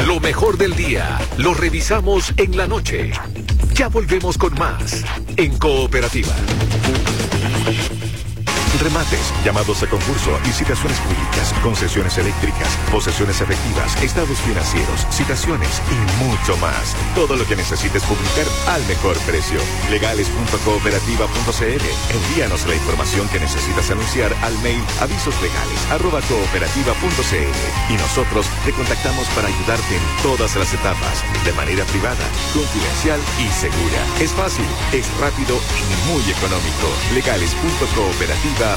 Lo mejor del día lo revisamos en la noche. Ya volvemos con más en Cooperativa. Remates, llamados a concurso, licitaciones públicas, concesiones eléctricas, posesiones efectivas, estados financieros, citaciones y mucho más. Todo lo que necesites publicar al mejor precio. Legales.cooperativa.cl. Envíanos la información que necesitas anunciar al mail avisoslegales@cooperativa.cl y nosotros te contactamos para ayudarte en todas las etapas, de manera privada, confidencial y segura. Es fácil, es rápido y muy económico. Legales.cooperativa.cl.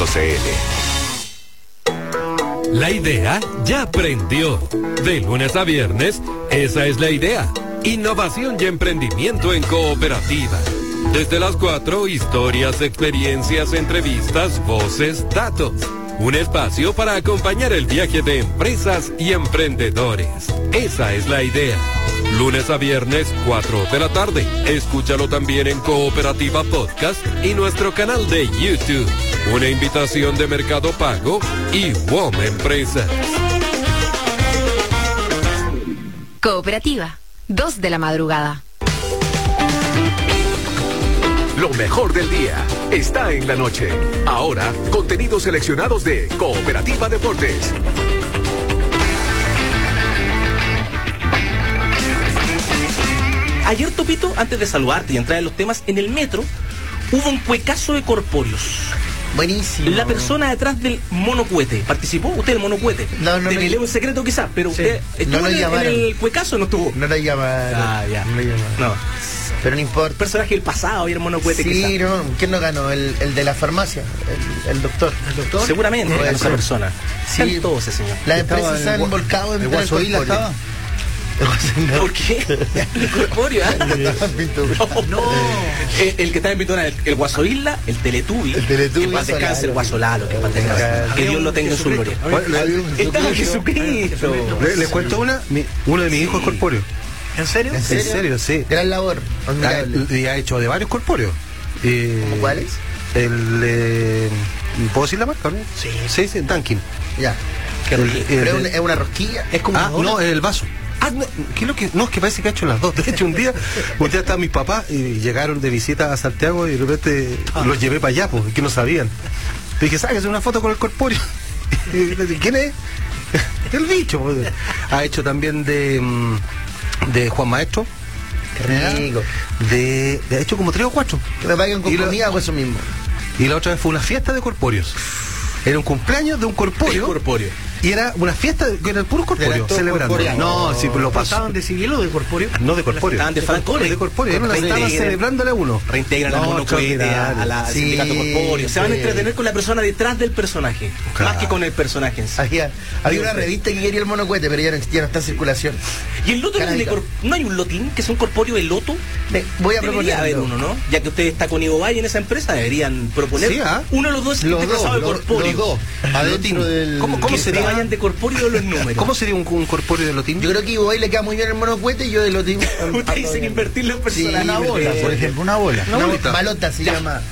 La idea ya prendió. De lunes a viernes, esa es la idea. Innovación y emprendimiento en Cooperativa. Desde las 4, historias, experiencias, entrevistas, voces, datos. Un espacio para acompañar el viaje de empresas y emprendedores. Esa es la idea. Lunes a viernes, 4 de la tarde. Escúchalo también en Cooperativa Podcast y nuestro canal de YouTube. Una invitación de Mercado Pago y WOM Empresas. Cooperativa, 2 de la madrugada. Lo mejor del día está en la noche. Ahora, contenidos seleccionados de Cooperativa Deportes. Ayer, Topito, antes de saludarte y entrar en los temas, en el metro hubo un cuecazo de corpóreos. Buenísimo. La persona detrás del monocuete. ¿Participó usted del monocuete? No, Te revelé un secreto quizás, pero sí. usted No lo llamaron. ¿En el cuecazo o no estuvo? No lo llamaron. Ah, ya. No lo llamaron. No. Pero no importa. Personaje del pasado y el monocuete. Sí, quizás. no. ¿Quién no ganó? El de la farmacia. El doctor. ¿El doctor? Seguramente ganó esa persona. Sí. Todo ese señor. Las empresas se han volcado en el Guasoila estaba. ¿Por qué? El corpóreo, No. El que está en Pitona, el Guaso Isla, el Teletubi. El Teletubi. Que paz descanse, el Guaso Lalo, que paz descanse. Que Dios lo tenga en su gloria. Estaba Jesucristo. Les cuento uno de mis hijos es corpóreo. ¿En serio? ¿En serio? Sí. Gran labor. Y ha hecho de varios corpóreos. ¿Cómo cuáles? ¿Puedo decir la marca? ¿No? Sí, Dunkin. Ya. Pero es una rosquilla. Es como no, es el vaso. No, ¿qué es lo que? No, es que parece que ha hecho las dos. De hecho, un día estaban mis papás y llegaron de visita a Santiago y de repente los llevé para allá, pues, que no sabían. Le dije, sáquese una foto con el corpóreo. Y le dije, ¿quién es? El bicho. Pues. Ha hecho también de Juan Maestro. Qué rico. Ha hecho como 3 o 4. Que me paguen con comida o eso mismo. Y la otra vez fue una fiesta de corpóreos. Era un cumpleaños de un corpóreo. Y era una fiesta que era el puro corpóreo, celebrando. No, sí, lo ¿Pasaban de civil o de corpóreo? No, de corpóreo. Estaban de Francones. De corpóreo. Estaban celebrándole a uno. Reintegran al monocuete, a la sindicato corpóreo. Se van a entretener con la persona detrás del personaje, más que con el personaje en sí. Había una revista que quería el monocuete, pero ya no está en circulación. ¿Y el loto no hay un lotín que es un corpóreo de loto? Voy a proponer haber uno, ¿no? Ya que usted está con Ivo Valle en esa empresa, deberían proponer uno de los dos disfrazados de corpóreo. Los dos. Adentro del... ¿Cómo sería? Vayan de corpóreo los números. ¿Cómo sería un corpóreo de lotín? Yo creo que Ivo Valle le queda muy bien el monocuete y yo de lotín. Usted dice que invertirlo en personas. Una bola, por ejemplo, una bola. Balota se llama.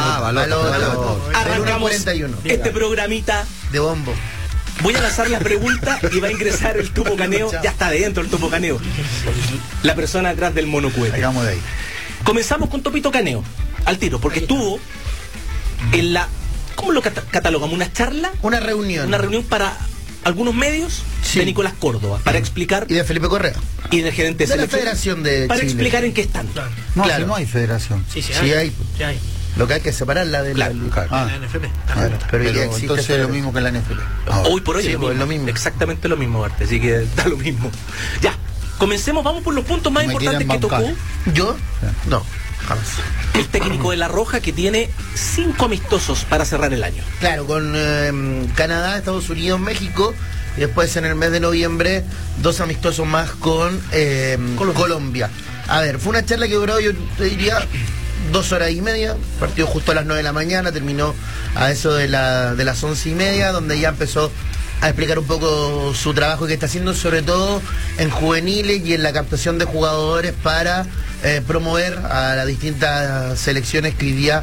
Balota. Arrancamos este programita de bombo. Voy a lanzar la pregunta y va a ingresar el Tupo Caneo. Ya está dentro el Tupo Caneo. La persona atrás del monocuete. Hagamos de ahí. Comenzamos con Topito Caneo. Al tiro, porque estuvo en la... ¿Cómo lo catalogamos? ¿Una charla? Una reunión. Una reunión para algunos medios de Nicolás Córdoba, para explicar... Y de Felipe Correa. Y del gerente de la Federación de para Chile. Explicar en qué están. Claro. No hay federación. Sí hay. Lo que hay que separarla de la NFP. Pero ya existe, entonces es lo mismo que la NFP. Hoy por hoy sí, es lo mismo. Exactamente lo mismo, Arte. Así que da lo mismo. Ya, comencemos, vamos por los puntos más importantes que tocó. ¿Yo? No, jamás. El técnico de La Roja, que tiene 5 amistosos para cerrar el año. Claro, con Canadá, Estados Unidos, México. Y después en el mes de noviembre 2 amistosos más con Colombia. A ver, fue una charla que duró, yo te diría, 2 horas y media. Partió justo a las 9 de la mañana, terminó a eso de las 11:30, donde ya empezó a explicar un poco su trabajo que está haciendo, sobre todo en juveniles y en la captación de jugadores para promover a las distintas selecciones que hoy día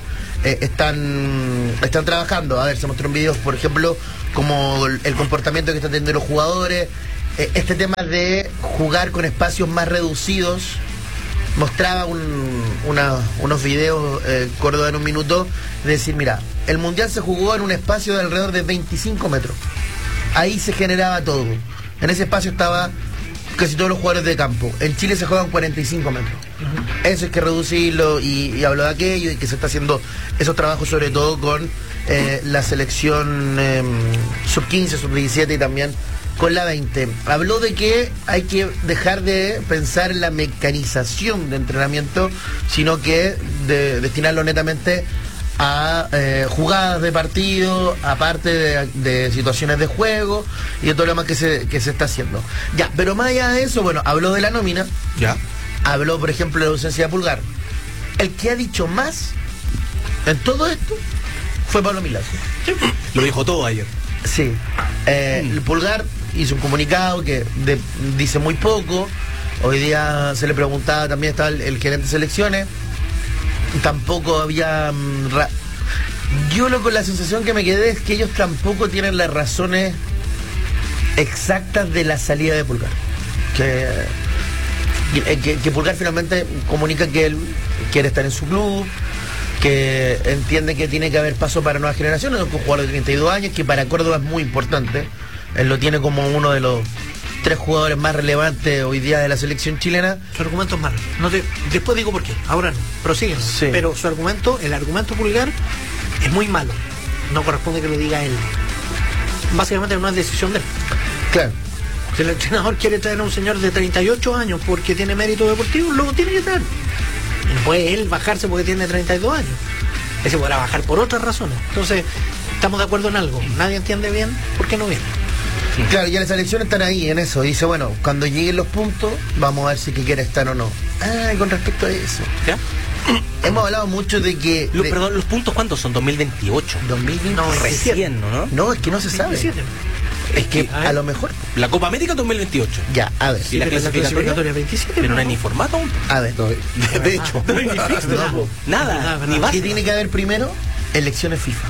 están trabajando. A ver, se mostró en videos, por ejemplo, como el comportamiento que están teniendo los jugadores, este tema de jugar con espacios más reducidos. Mostraba unos videos, Córdoba en un minuto, de decir, mira, el Mundial se jugó en un espacio de alrededor de 25 metros. Ahí se generaba todo. En ese espacio estaba casi todos los jugadores de campo. En Chile se juegan 45 metros. Eso hay que reducirlo, y habló de aquello, y que se está haciendo esos trabajos sobre todo con la selección sub-15, sub-17 y también con la 20. Habló de que hay que dejar de pensar en la mecanización de entrenamiento, sino que destinarlo netamente a jugadas de partido, aparte de situaciones de juego y de todo lo demás que se está haciendo. Ya, pero más allá de eso, bueno, habló de la nómina. Ya. Habló, por ejemplo, de la ausencia de Pulgar. El que ha dicho más en todo esto fue Pablo Milazzo. Lo dijo todo ayer. Sí. El Pulgar hizo un comunicado que dice muy poco. Hoy día se le preguntaba, también estaba el gerente de selecciones. Tampoco había... Yo con la sensación que me quedé es que ellos tampoco tienen las razones exactas de la salida de Pulgar. Que Pulgar finalmente comunica que él quiere estar en su club, que entiende que tiene que haber paso para nuevas generaciones, un jugador de 32 años, que para Córdoba es muy importante. Él lo tiene como uno de los 3 jugadores más relevantes hoy día de la selección chilena. Su argumento es malo. Después digo por qué. Ahora no. Prosiguen. Sí. Pero el argumento Pulgar es muy malo. No corresponde que lo diga él. Básicamente no es decisión de él. Claro. Si el entrenador quiere traer a un señor de 38 años porque tiene mérito deportivo, luego tiene que traer. No puede él bajarse porque tiene 32 años. Él se podrá bajar por otras razones. Entonces, estamos de acuerdo en algo. Nadie entiende bien por qué no viene. Claro, ya las elecciones están ahí en eso. Dice, bueno, cuando lleguen los puntos, vamos a ver si que quiere estar o no. Con respecto a eso. ¿Ya? Hemos hablado mucho de que... Perdón, ¿los puntos cuántos son? 2028. 2028. No, Recién, ¿no? No, es que no se sabe. 27. Es que a lo mejor... La Copa América 2028. Ya, a ver. Y la clasificatoria 27. Pero no hay ni formato aún. A ver. De hecho. No hay ni fixture. Nada. Ni ¿Qué base. tiene que haber primero? Elecciones FIFA.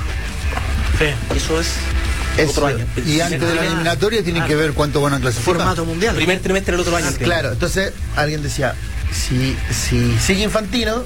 Eso es otro año. Y antes de la eliminatoria tienen que ver cuánto van a clasificar. Formato mundial. Primer trimestre del otro año. Claro, entonces alguien decía, si sigue Infantino,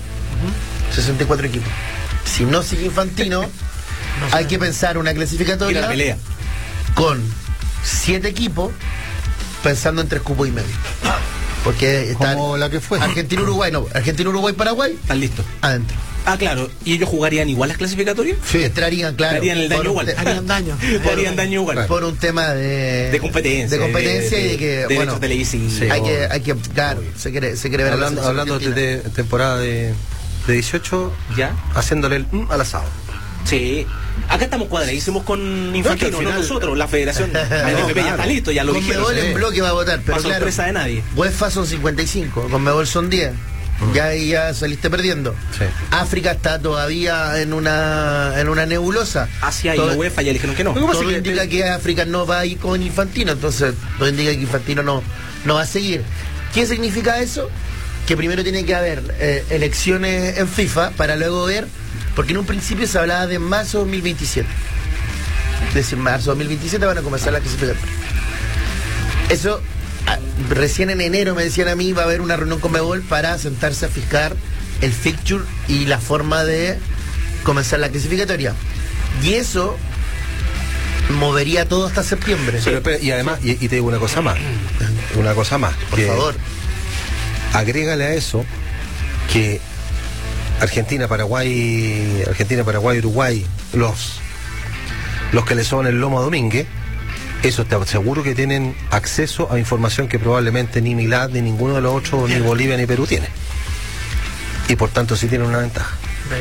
64 equipos. Si no sigue Infantino, hay que pensar una Y clasificatoria la pelea. con 7 equipos, pensando en 3 cupos y medio. Porque está Como la que fue. Argentina, Uruguay, Paraguay, Están listos. adentro. Ah, claro. ¿Y ellos jugarían igual las clasificatorias? Sí. Entrarían, claro. Harían el daño igual. Harían daño. Harían daño igual. Por un tema de competencia. De competencia y de que, derechos bueno, televisivos. Sí. hay que, claro, se quiere ver a la selección Hablando argentina. de temporada de 18, ¿Ya? haciéndole el al asado. Sí. Acá estamos cuadradísimos con Infantino, que al final- no nosotros, la federación. La NFP ya está listo, ya lo dijeron. Conmebol en bloque va a votar, pero Para claro, sorpresa de nadie. UEFA son 55, Conmebol son 10. Ya saliste perdiendo. Sí. África está todavía en una nebulosa. Asia y Todo- la UEFA ya dijeron que no. Todo indica que África no va a ir con Infantino, entonces todo indica que Infantino no va a seguir. ¿Qué significa eso? Que primero tiene que haber elecciones en FIFA para luego ver, porque en un principio se hablaba de marzo 2027. Es decir, marzo 2027 van a comenzar las clasificatorias. Eso, recién en enero me decían a mí, va a haber una reunión con Conmebol para sentarse a fijar el fixture y la forma de comenzar la clasificatoria. Y eso movería todo hasta septiembre. Pero espera, y además, y te digo una cosa más. Por favor. Agrégale a eso que Argentina, Paraguay, Uruguay, los que le son el lomo a Domínguez, eso te aseguro que tienen acceso a información que probablemente ni Milad, ni ninguno de los otros, ni Bolivia, ni Perú tiene. Y por tanto sí tienen una ventaja.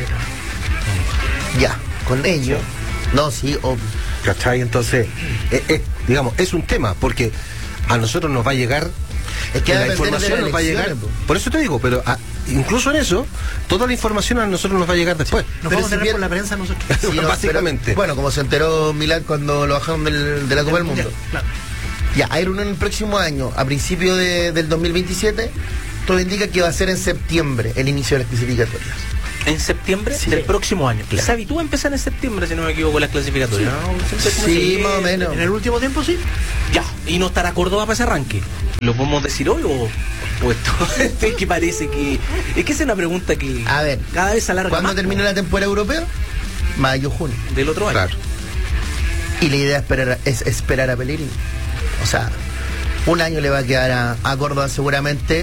Ya, con ello. No, sí, ¿Cachai? Entonces, digamos, es un tema, porque a nosotros nos va a llegar, es que va a la depender de información las nos va a llegar, elecciones, po. por eso te digo, pero incluso en eso, toda la información a nosotros nos va a llegar después. Nos Pero vamos a si tener bien- por la prensa nosotros. Sí, no, Básicamente. pero, bueno, como se enteró Milán cuando lo bajaron de la Copa del Mundo. Claro. Ya, hay reunión el próximo año, a principio del 2027. Todo indica que va a ser en septiembre el inicio de las clasificatorias. en septiembre del próximo año. Claro. Se habitúa a empezar en septiembre, si no me equivoco, las clasificatorias. Sí, más o menos. En el último tiempo sí. Ya, y no estará Córdoba para ese arranque. ¿Lo podemos decir hoy o puesto? Es que parece que... Es que es una pregunta que A ver, cada vez se alarga ¿cuándo más, termina la temporada europea? Mayo, junio. del otro año. Claro. Y la idea es esperar a Pellegrini. O sea, un año le va a quedar a Córdoba seguramente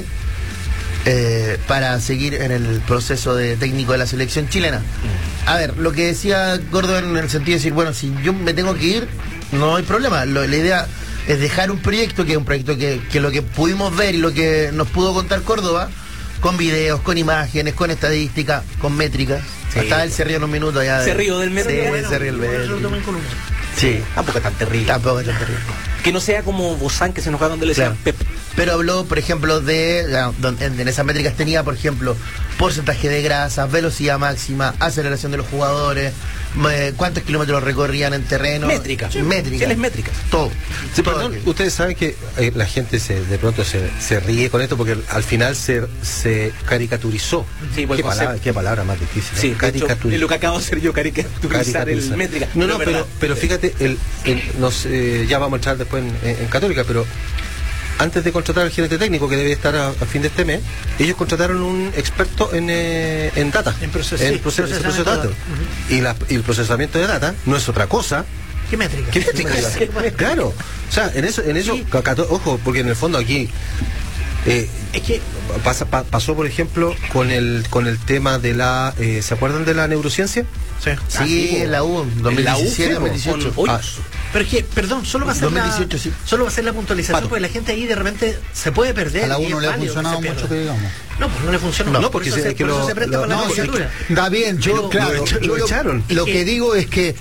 para seguir en el proceso de técnico de la selección chilena. A ver, lo que decía Córdoba en el sentido de decir, bueno, si yo me tengo que ir, no hay problema. La idea es dejar un proyecto, que es un proyecto que lo que pudimos ver y lo que nos pudo contar Córdoba, con videos, con imágenes, con estadísticas, con métricas. Sí. Hasta él se rió en un minuto ya. Se rió del métrica. Sí, Bueno, se rió el Yo lo métrico. tomé con humor. Sí, Tampoco es tan terrible. tampoco es tan terrible. Que no sea como Bozán, que se enoja cuando le decían Claro. Pep. Pero habló, por ejemplo, en esas métricas tenía, por ejemplo, porcentaje de grasa, velocidad máxima, aceleración de los jugadores, cuántos kilómetros recorrían en terreno. Métrica. Métrica. Tienes métricas. Todo. Sí, Todo perdón, aquello. ustedes saben que la gente de pronto se ríe con esto porque al final se caricaturizó. Sí, buen concepto. qué palabra más difícil. Sí, de hecho, es lo que acabo de hacer yo, caricaturizar el Caricaturizar. métrica. No, es verdad. pero fíjate, ya vamos a entrar después en Católica, pero antes de contratar al gerente técnico, que debe estar a fin de este mes, ellos contrataron un experto en data, En proceso, en sí, proceso de procesamiento datos. de Y el procesamiento de data no es otra cosa. ¿Qué métrica? ¿Qué métricas? Claro. O sea, en eso, Sí. ojo, porque en el fondo aquí Es que pasó, por ejemplo, con el tema de la, ¿se acuerdan de la neurociencia? Sí, en la U, 2017, En la U, 2018. Con Ah, hoyos. Pero es que, perdón, solo va a ser 2018, sí. solo va a ser la puntualización, Pato. porque la gente ahí de repente se puede perder. A la y U no es le ha válido funcionado se mucho, pierda. que digamos. No, pues no le funcionó. No, Por porque eso se- se, que por eso lo- se presta lo- para la no, caricatura. Está bien, yo, Pero- claro, lo yo echaron. lo Es que que- digo es que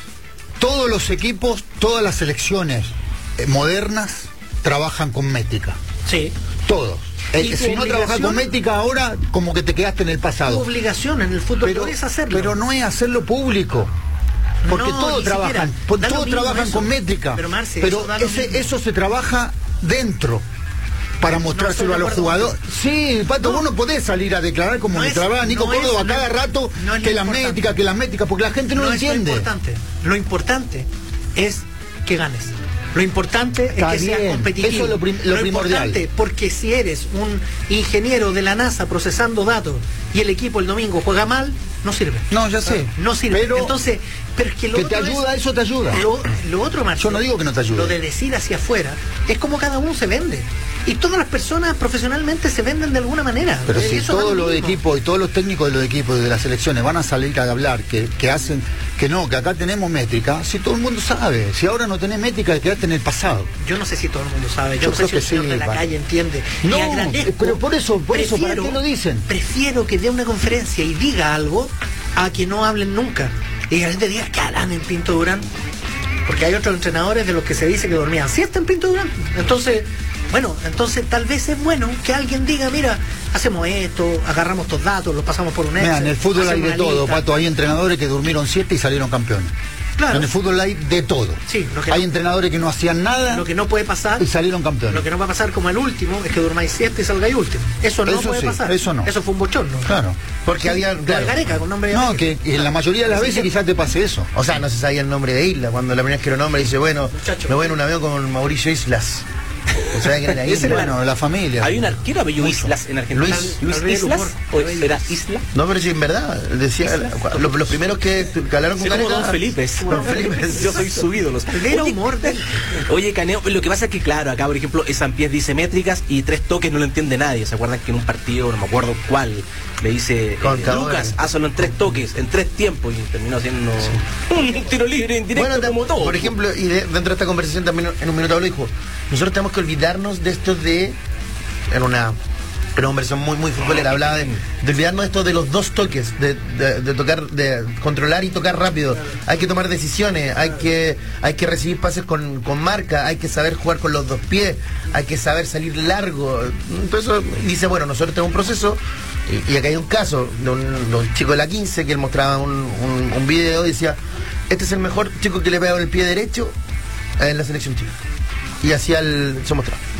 todos los equipos, todas las selecciones modernas trabajan con métrica. Sí. Todos. ¿Y tu Si no trabajas obligación? con métrica ahora, como que te quedaste en el Tu pasado. obligación en el fútbol Pero, es hacerlo. pero no es hacerlo público. Porque No, todos ni trabajan, siquiera. porque Da lo todos mismo trabajan eso. con métrica. Pero, Marce, Pero eso da lo mismo. eso se trabaja dentro para mostrárselo estoy a de los acuerdo jugadores. Sí, Pato, No. vos no podés salir a declarar como No es- declaraba Nico no es- Córdoba no cada es- rato no es lo que las importante. métricas, porque la gente no lo es entiende. Lo importante. Lo importante es que ganes. Lo importante Está es que seas bien. competitivo. Eso es lo primordial. Importante, porque si eres un ingeniero de la NASA procesando datos y el equipo el domingo juega mal, no sirve. No, ya sé. No sirve. Pero Entonces, pero es que lo que te otro ayuda, es- eso te ayuda. Lo otro, Marcelo, Yo no digo que no te ayude. Lo de decir hacia afuera es como cada uno se vende. Y todas las personas profesionalmente se venden de alguna manera. Pero si Eso da todos lo los mismo. equipos y todos los técnicos de los equipos y de las selecciones van a salir a hablar que hacen que no, que acá tenemos métrica, si todo el mundo sabe, si ahora no tenés métrica, quedate en el pasado. Yo no sé si todo el mundo sabe, yo Yo no sé creo si el que señor sí, de la va. calle entiende. No, y agradezco. pero por eso, ¿para qué lo dicen? Prefiero que dé una conferencia y diga algo a que no hablen nunca. Y que la gente diga que harán en Pinto Durán. Porque hay otros entrenadores de los que se dice que dormían siesta en Pinto Durán. Entonces, bueno, entonces tal vez es bueno que alguien diga, mira, hacemos esto, agarramos estos datos, los pasamos por un Mira, Excel, en el fútbol hay hacemos de una todo, lista. Pato, hay entrenadores que durmieron 7 y salieron campeones. Claro. En el fútbol hay de todo. Sí, lo que hay no- entrenadores que no hacían nada Lo que no puede pasar, y salieron campeones. lo que no va a pasar como el último, es que durmáis siesta y salgáis último. Eso no Eso puede sí, pasar. eso no. Eso fue un bochorno. Claro. Porque había, Como el claro, Gareca, con nombre de No, Gareca. que en la mayoría de las veces quizás te pase eso. o sea, no se sabía el nombre de Isla. Cuando la primera vez que lo nombra dice, bueno, Muchacho. me voy en un avión con Mauricio Islas. O sea, que era Ese Isla. bueno, la familia. Hay un arquero apellido Islas en Argentina. Luis Tal vez el Islas, humor. o será Isla. No, pero sí, en verdad, decía, los primeros que hablaron con Soy como Gareca- Don Felipe. Don Felipe. Yo soy su ídolo. Era humor de... Oye, Caneo, lo que pasa es que, claro, acá, por ejemplo, Sampiés dice métricas y 3 toques no lo entiende nadie. ¿Se acuerdan que en un partido, no me acuerdo cuál, le dice Contador. Lucas, hazlo en 3 toques, en 3 tiempos, y terminó haciendo un tiro libre indirecto Bueno, como todo? por ejemplo, y dentro de esta conversación también en un minuto habló y dijo, nosotros tenemos que olvidarnos de esto de, en una conversación muy futbolera, hablaba de olvidarnos de esto de los 2 toques, de tocar, de controlar y tocar rápido. Hay que tomar decisiones, hay que recibir pases con marca, hay que saber jugar con los 2 pies, hay que saber salir largo. Entonces dice, bueno, nosotros tenemos un proceso. Y acá hay un caso de un chico de la 15 que él mostraba un video y decía, este es el mejor chico que le pega con el pie derecho en la selección chilena. Y hacía se mostraba.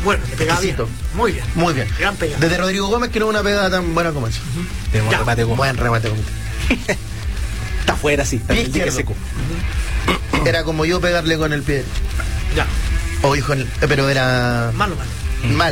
Bueno, le pegaba bien. Exquisito. Muy bien. Muy bien. Gran pegada. Desde Rodrigo Gómez, que no es una pegada tan buena como esa. Tenemos Ya. remate con... Buen remate con Está afuera, sí. Está Pie el dique izquierdo. seco. Era como yo pegarle con el pie. Ya. O hijo, pero era Malo. mal.